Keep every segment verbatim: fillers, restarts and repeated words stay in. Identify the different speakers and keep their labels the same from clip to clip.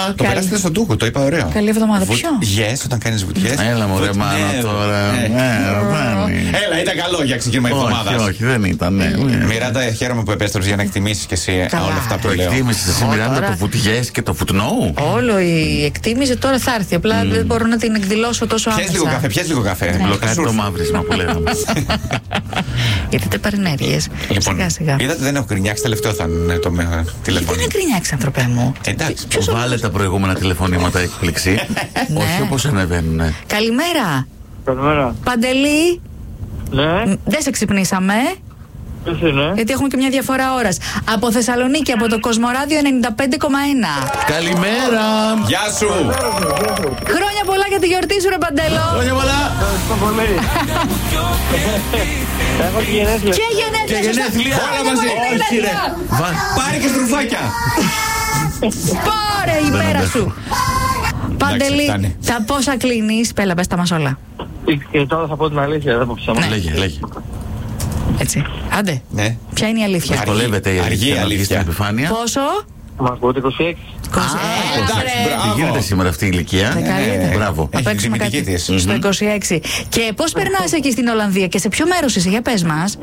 Speaker 1: εβδομάδα.
Speaker 2: Το περάσετε στον τούκο, το είπα ωραίο.
Speaker 3: Καλή εβδομάδα. Ποιο?
Speaker 2: Yes, όταν κάνεις βουτιές.
Speaker 1: Έλα μωρέ Μάνο τώρα.
Speaker 2: Έλα, ήταν καλό για ξεκίνημα εβδομάδας.
Speaker 1: Όχι, όχι, δεν ήταν.
Speaker 2: Μιράντα, χαίρομαι που επέστρεψες για να εκτιμήσεις και εσύ όλα αυτά που λέω.
Speaker 1: Εκτίμησες εσύ Μιράντα το βουτιές και το φουτνόου?
Speaker 3: Όλο η εκτίμηση τώρα θα έρθει. Απλά δεν μπορώ να την εκδηλώσω τόσο άμεσα.
Speaker 2: Πιες λίγο καφέ, πιες λίγο καφέ.
Speaker 1: Μπλοκάρει το μαύρισμα που λέγαμε.
Speaker 3: Γιατί δεν παρενέργειες. Σιγά σιγά.
Speaker 2: Είδατε, δεν έχω γκρινιάξει, τελευταίο θα είναι το τηλέφωνο.
Speaker 3: Δεν γκρινιάξει, άνθρωπέ μου.
Speaker 2: Εντάξει.
Speaker 1: Βάλε τα προηγούμενα τηλεφωνήματα έκπληξη. Όχι όπως ανεβαίνουν.
Speaker 3: Καλημέρα.
Speaker 4: Καλημέρα.
Speaker 3: Παντελή.
Speaker 4: Ναι.
Speaker 3: Δεν σε ξυπνήσαμε.
Speaker 4: Ποιος είναι?
Speaker 3: Γιατί έχουμε και μια διαφορά ώρας. Από Θεσσαλονίκη, από το Κοσμοράδιο ενενήντα πέντε κόμμα ένα.
Speaker 1: Καλημέρα.
Speaker 2: Γεια σου.
Speaker 3: Χρόνια πολλά για τη γιορτή σου, ρε Παντέλο.
Speaker 1: Χρόνια πολλά.
Speaker 4: Ευχαριστώ πολύ. Έχω και γενέθλια.
Speaker 3: Και γενέθλια.
Speaker 1: Και γενέθλια.
Speaker 2: Όλα μαζί.
Speaker 1: Όχι ρε.
Speaker 2: Πάρε και στρουφάκια.
Speaker 3: Πάρε η μέρα σου. Παντελή,
Speaker 2: φτάνει.
Speaker 3: τα πόσα κλείνεις? Πέλα, πες τα μας όλα.
Speaker 4: Και τώρα θα πω την αλήθεια, δεν πω ψέμα.
Speaker 1: Λέγε, λέγε.
Speaker 3: Έτσι. Άντε.
Speaker 2: Ναι.
Speaker 3: Ποια είναι η αλήθεια?
Speaker 1: Δυσκολεύεται η
Speaker 2: Αργή
Speaker 1: αλήθεια να βγει στην
Speaker 2: αλήθεια.
Speaker 1: επιφάνεια.
Speaker 3: Πόσο?
Speaker 4: Μας ακούτε είκοσι έξι.
Speaker 2: εντάξει,
Speaker 1: Τι
Speaker 2: μπράβο.
Speaker 1: γίνεται σήμερα αυτή η ηλικία?
Speaker 3: Καλύτερα.
Speaker 1: Μπράβο.
Speaker 3: Θα
Speaker 2: Έχει
Speaker 3: παίξουμε
Speaker 2: τη
Speaker 3: κάτι
Speaker 2: δημητική της.
Speaker 3: στο είκοσι έξι. Και πώς περνάς εκεί στην Ολλανδία και σε ποιο μέρος είσαι? Για πες μας.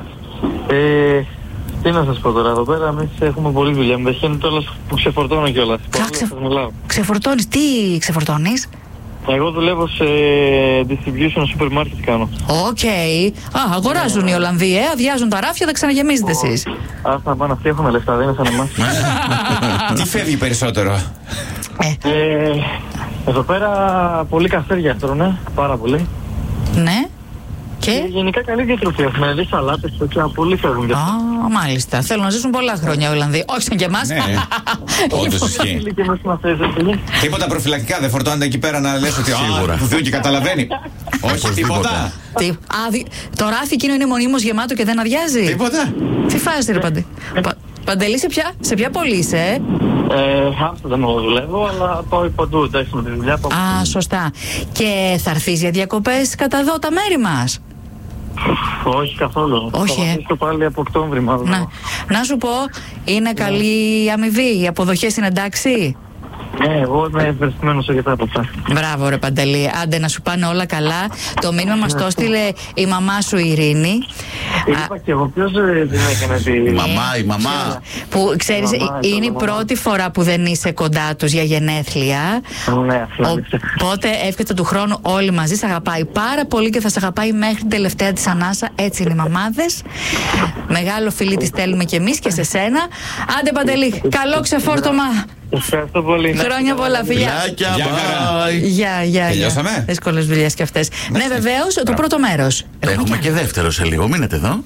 Speaker 4: Ε, τι να σας πω τώρα, εδώ πέρα εμείς έχουμε πολλή δουλειά. Με δεχαίνεται όλος που ξεφορτώνω κιόλας.
Speaker 3: Ξα- ξε- Ξεφορτώνεις. Τι ξεφορτώνεις?
Speaker 4: Εγώ δουλεύω σε distribution super market κάνω.
Speaker 3: Οκ. Α, αγοράζουν οι Ολλανδοί, ε. Αδειάζουν τα ράφια, δεν ξαναγεμίζετε εσείς.
Speaker 4: Ας να πάνε αυτοί, έχουν λεφτά, δεν είναι σαν εμάς.
Speaker 2: Τι φεύγει περισσότερο?
Speaker 3: Ε,
Speaker 4: Ε, εδώ πέρα πολύ καυτέρια τρώνε, πάρα πολύ.
Speaker 3: ναι.
Speaker 4: Και
Speaker 3: Και.
Speaker 4: γενικά καλή διατροφή έχουμε, δει σαλάτες, τέτοια, πολύ φεύγουν.
Speaker 3: Α, μάλιστα. Θέλουν να ζήσουν πολλά χρόνια οι Ολλανδοί. Όχι σαν και εμάς.
Speaker 2: Ναι, όντως ισχύει.
Speaker 4: Και μέσα να θες, έτσι.
Speaker 2: Τίποτα προφυλακτικά δεν φορτώνεται εκεί πέρα να λες ότι
Speaker 1: Σίγουρα.
Speaker 2: α, που φύγει και καταλαβαίνει. Όχι, τίποτα.
Speaker 3: Τι, α, δι- το ράφι εκείνο είναι μονίμως γεμάτο και δεν αδειάζει.
Speaker 2: Τίποτα.
Speaker 3: Τι φάση ρε Παντε... Πα... Παντελή, σε ποια, σε ποια πόλη είσαι? ε?
Speaker 4: Ε, Άμστερνταμ εγώ δουλεύω, αλλά πάω παντού, εντάξει, με τη δουλειά πάω.
Speaker 3: Α, σωστά. Και θα έρθεις για διακοπές κατά εδώ τα μέρη μας?
Speaker 4: Όχι καθόλου.
Speaker 3: Όχι,
Speaker 4: Θα
Speaker 3: ε.
Speaker 4: βαθίσω πάλι από Οκτώβρη μάλλον.
Speaker 3: Να, να σου πω, είναι καλή η αμοιβή, οι αποδοχές είναι εντάξει?
Speaker 4: Ναι, εγώ είμαι ευχαριστημένος αρκετά από αυτά.
Speaker 3: Μπράβο ρε Παντελή, άντε να σου πάνε όλα καλά. Το μήνυμα μας το έστειλε η μαμά σου η Ειρήνη.
Speaker 4: Είπα και εγώ, ποιος δεν έκανε τη...
Speaker 1: Η μαμά, η μαμά.
Speaker 3: Που ξέρεις,
Speaker 4: Μαμά,
Speaker 3: είναι η
Speaker 4: μαμά.
Speaker 3: πρώτη φορά που δεν είσαι κοντά τους για γενέθλια.
Speaker 4: Ναι, αυτό.
Speaker 3: Οπότε εύχεται του χρόνου όλοι μαζί. Σε αγαπάει πάρα πολύ και θα σε αγαπάει μέχρι την τελευταία της ανάσα. Έτσι είναι οι μαμάδες. Μεγάλο φιλί τη στέλνουμε κι εμείς και σε σένα. Άντε Παντελή, καλό ξεφόρτωμα.
Speaker 4: Ευχαριστώ πολύ.
Speaker 3: Χρόνια πολλά, φιλιά.
Speaker 1: Φιλάκια,
Speaker 2: Γεια χαρά.
Speaker 1: bye.
Speaker 3: Γεια, γεια.
Speaker 2: Τελειώσαμε?
Speaker 3: Δύσκολες δουλειές κι αυτές. Ναι, βεβαίως, το πρώτο μέρος.
Speaker 1: Έχουμε και δεύτερο σε λίγο, μείνετε εδώ.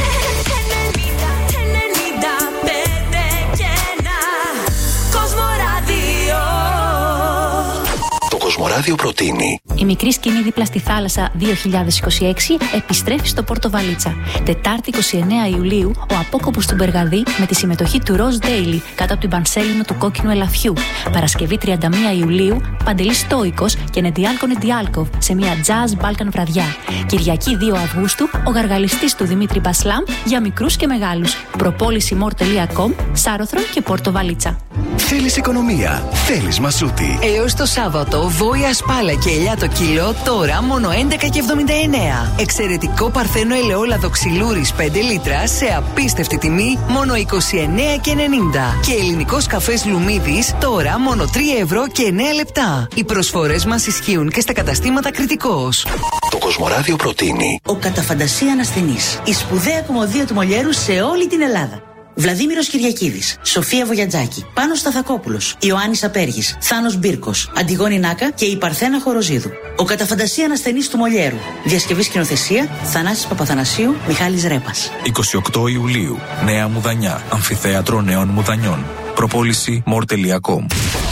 Speaker 5: Το Κοσμοράδιο προτείνει
Speaker 6: Η μικρή σκηνή δίπλα στη θάλασσα δύο χιλιάδες είκοσι έξι επιστρέφει στο Πόρτο Βαλίτσα. Τετάρτη εικοστή ενάτη Ιουλίου, ο απόκοπος του Μπεργαδί με τη συμμετοχή του Ροζ Ντέιλι κάτω από την πανσέλινο του κόκκινου ελαφιού. Παρασκευή τριάντα μία Ιουλίου, Παντελής Στόικος και Νεντιάλκο Νεντιάλκοβ σε μια jazz Balkan βραδιά. Κυριακή δύο Αυγούστου, ο γαργαλιστής του Δημήτρη Μπασλάμ για μικρούς και μεγάλους. Προπόληση μορ τελεία κομ, Σάρωθρο και Πόρτο Βαλίτσα.
Speaker 5: Θέλεις οικονομία, θέλεις μασούτη.
Speaker 7: Έως το Σάββατο, βόηα σπάλα και ελιά το κιλό, τώρα μόνο έντεκα και εβδομήντα εννέα. Εξαιρετικό παρθένο ελαιόλαδο ξυλούρης πέντε λίτρα σε απίστευτη τιμή, μόνο είκοσι εννέα και ενενήντα. Και ελληνικός καφές Λουμίδης, τώρα μόνο τρία ευρώ και εννέα λεπτά. Οι προσφορές μας ισχύουν και στα καταστήματα Κρητικός.
Speaker 5: Το Κοσμοράδιο προτείνει
Speaker 8: Ο καταφαντασία ασθενής. Η σπουδαία κομμωδία του Μολιέρου σε όλη την Ελλάδα. Βλαδίμηρος Κυριακίδης, Σοφία Βογιατζάκη, Πάνος Σταθακόπουλος, Ιωάννης Απέργης, Θάνος Μπίρκος, Αντιγόνη Νάκα και η Παρθένα Χοροζίδου. Ο καταφαντασία ασθενής του Μολιέρου. Διασκευή σκηνοθεσία Θανάσης Παπαθανασίου, Μιχάλης Ρέπας.
Speaker 9: εικοστή ογδόη Ιουλίου, Νέα Μουδανιά, Αμφιθέατρο Νέων Μουδανιών. Προπόληση μορ τελεία κομ.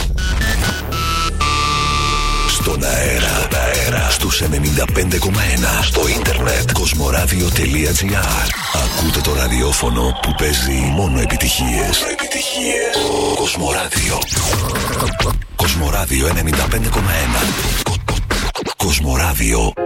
Speaker 5: Στον αέρα, στον αέρα, στους ενενήντα πέντε κόμμα ένα, στο ίντερνετ, κοσμοράδιο τελεία τζι άρ. Ακούτε το ραδιόφωνο που παίζει μόνο επιτυχίες. Επιτυχίες. Κοσμοράδιο. Κοσμοράδιο ενενήντα πέντε κόμμα ένα. Κοσμοράδιο.